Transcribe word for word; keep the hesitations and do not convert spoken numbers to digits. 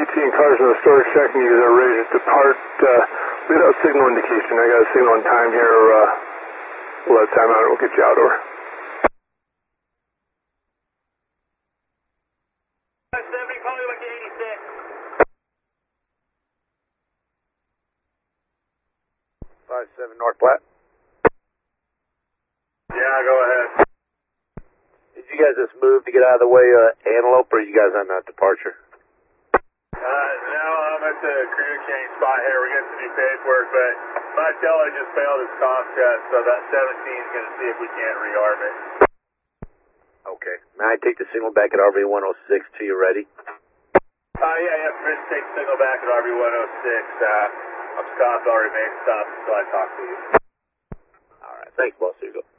seventeen cars in the storage shack and you guys are ready to depart. Uh, without signal indication. I got a signal on time here. Uh, we'll let time out and we'll get you out, over. five seventy, call you like eighty-six. five seven North Platte. Yeah, go ahead. Did you guys just move to get out of the way of uh, Antelope, or are you guys on that departure? Uh, now I'm at the communicating spot here. We're getting some new paperwork, but my teller just failed his comp test, so that seventeen is going to see if we can't rearm it. Okay. May I take the signal back at R V one oh six till you're ready? Uh, yeah, yeah, permission to take the signal back at R V one oh six. Uh, I'm stopped, I'll remain stopped until I talk to you. All right. Thanks, boss. Here you go.